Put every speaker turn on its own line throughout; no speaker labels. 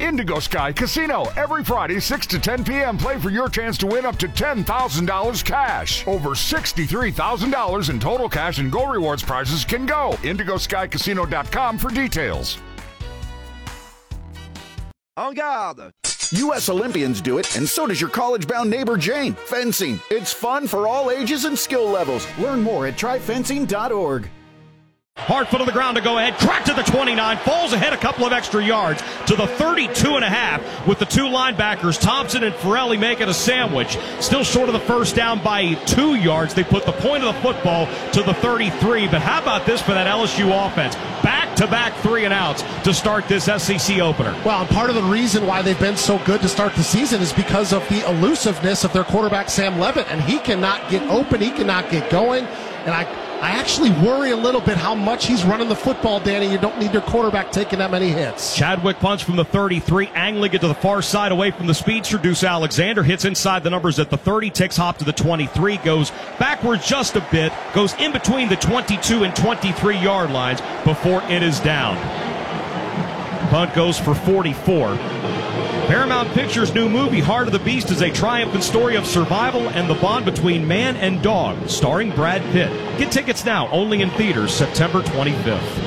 Indigo Sky Casino. Every Friday, 6 to 10 p.m. Play for your chance to win up to $10,000 cash. Over $63,000 in total cash and Go Rewards prizes can go. IndigoSkyCasino.com for details.
En garde!
U.S. Olympians do it, and so does your college-bound neighbor Jane. Fencing. It's fun for all ages and skill levels. Learn more at tryfencing.org.
Hartford on the ground to go ahead, crack to the 29, falls ahead a couple of extra yards to the 32.5 with the two linebackers, Thompson and Forelli, making a sandwich. Still short of the first down by 2 yards. They put the point of the football to the 33, but how about this for that LSU offense? Back-to-back 3-and-outs to start this SEC opener.
Well, and part of the reason why they've been so good to start the season is because of the elusiveness of their quarterback, Sam Levitt, and he cannot get open, he cannot get going, and I actually worry a little bit how much he's running the football, Danny. You don't need your quarterback taking that many hits.
Chadwick punch from the 33, angling it to the far side away from the speedster. Deuce Alexander hits inside the numbers at the 30, takes hop to the 23, goes backwards just a bit, goes in between the 22 and 23 yard lines before it is down. Punt goes for 44. Paramount Pictures' new movie, Heart of the Beast, is a triumphant story of survival and the bond between man and dog, starring Brad Pitt. Get tickets now, only in theaters, September 25th.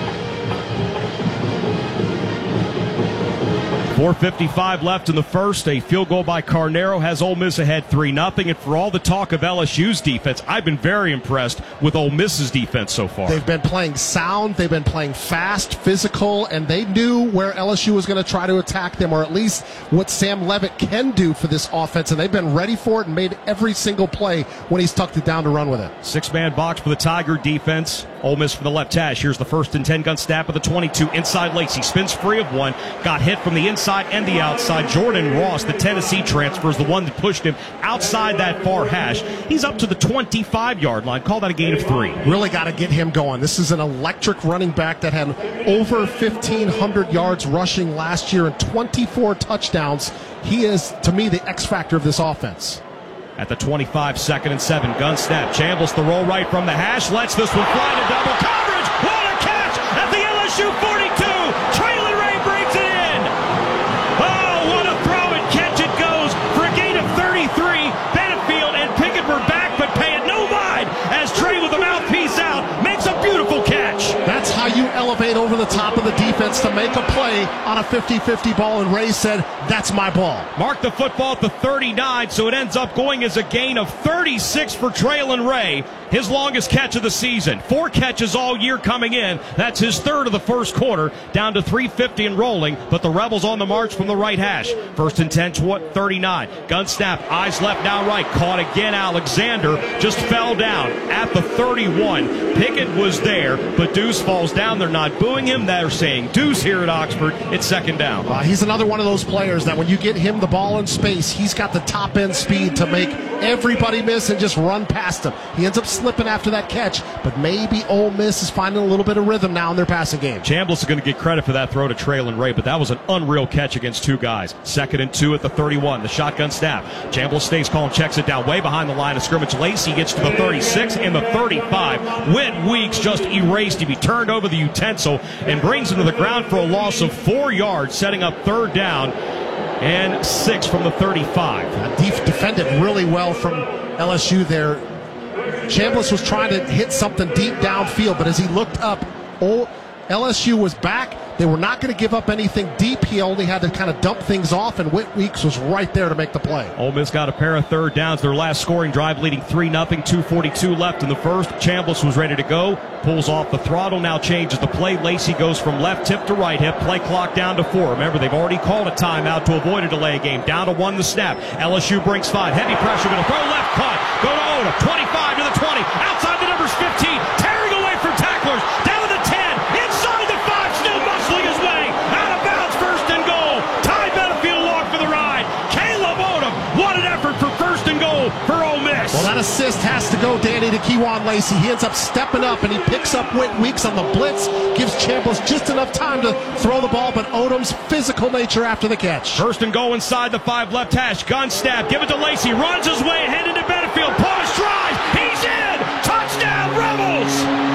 4:55 left in the first. A field goal by Carnero has Ole Miss ahead 3-0. And for all the talk of LSU's defense, I've been very impressed with Ole Miss's defense so far.
They've been playing sound, they've been playing fast, physical, and they knew where LSU was going to try to attack them, or at least what Sam Levitt can do for this offense, and they've been ready for it and made every single play when he's tucked it down to run with it.
Six-man box for the Tiger defense. Ole Miss from the left hash. Here's the 1st and 10 gun snap of the 22. Inside Lacey spins free of one. Got hit from the inside and the outside. Jordan Ross, the Tennessee transfer, is the one that pushed him outside that far hash. He's up to the 25-yard line. Call that a gain of 3.
Really got to get him going. This is an electric running back that had over 1,500 yards rushing last year and 24 touchdowns. He is, to me, the X factor of this offense.
At the 25, 2nd and 7, gun snap. Chambliss the roll right from the hash, lets this one fly to double coverage. What a catch at the LSU 42. Traylon Ray breaks it in. Oh, what a throw and catch it goes for a gain of 33. Benefield and Pickett were back, but paying no mind as Trey with the mouthpiece out makes a beautiful catch.
That's how you elevate over the top of the defense to make a play on a 50-50 ball, and Ray said, that's my ball.
Mark the football at the 39, so it ends up going as a gain of 36 for Traylon Ray. His longest catch of the season. 4 catches all year coming in. That's his 3rd of the first quarter, down to 350 and rolling, but the Rebels on the march from the right hash. 1st and 10, 39. Gun snap, eyes left, now right. Caught again, Alexander just fell down at the 31. Pickett was there, but Deuce falls down. They're not booing him. They're saying Deuce here at Oxford. It's 2nd down.
He's another one of those players that when you get him the ball in space, he's got the top-end speed to make everybody miss and just run past him. He ends up slipping after that catch, but maybe Ole Miss is finding a little bit of rhythm now in their passing game.
Chambliss is going to get credit for that throw to Traylon Ray, but that was an unreal catch against 2 guys. 2nd and 2 at the 31. The shotgun snap. Chambliss stays calm, checks it down way behind the line of scrimmage. Lacey gets to the 36 and the 35. Whit Weeks just erased him. He turned over the utensil and brings him to the ground for a loss of 4 yards, setting up 3rd down and 6 from the 35.
Defended really well from LSU there. Chambliss was trying to hit something deep downfield, but as he looked up, LSU was back. They were not going to give up anything deep. He only had to kind of dump things off, and Whit Weeks was right there to make the play.
Ole Miss got a pair of 3rd downs. Their last scoring drive leading 3-0. 2:42 left in the first. Chambliss was ready to go. Pulls off the throttle, now changes the play. Lacey goes from left hip to right hip. Play clock down to 4. Remember, they've already called a timeout to avoid a delay game. Down to 1 the snap. LSU brings 5. Heavy pressure, going to throw left, caught. Go to Odom. 25 to the 20. Outside the numbers 15. Tearing away from tacklers. Down to the 10. Inside the 5. Still muscling his way. Out of bounds, 1st and goal. Ty Benefield walked for the ride. Caleb Odom. What an effort for 1st and goal for Ole Miss.
Well, that assist has to go, Danny, to Kejuan Lacey. He ends up stepping up, and he picks up Whit Weeks on the blitz, gives Chambliss just enough time to throw the ball, but Odom's physical nature after the catch.
1st and goal inside the 5 left hash. Gun snap. Give it to Lacey. Runs his way ahead into Benefield. Pause drive. He's in. Touchdown, Rebels.